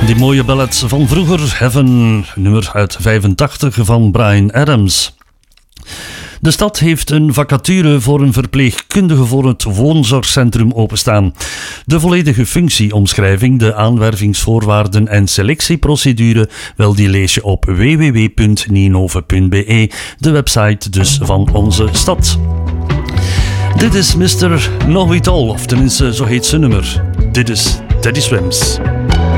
Die mooie ballad van vroeger, Heaven, nummer uit 85 van Bryan Adams. De stad heeft een vacature voor een verpleegkundige voor het woonzorgcentrum openstaan. De volledige functieomschrijving, de aanwervingsvoorwaarden en selectieprocedure, wel die lees je op www.ninove.be, de website dus van onze stad. Dit is Mr. Know It All, of tenminste zo heet zijn nummer. Dit is Teddy Swims.